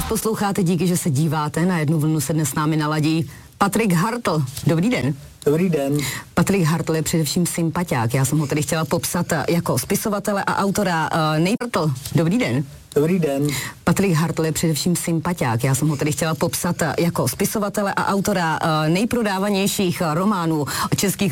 posloucháte, díky, že se díváte. Na jednu vlnu se dnes s námi naladí Patrik Hartl. Dobrý den. Dobrý den. Patrik Hartl je především sympatiák. Já jsem ho tedy chtěla popsat jako spisovatele a autora Hartl. Dobrý den. Dobrý den. Patrik Hartl je především sympatiák. Já jsem ho tedy chtěla popsat jako spisovatele a autora nejprodávanějších románů českých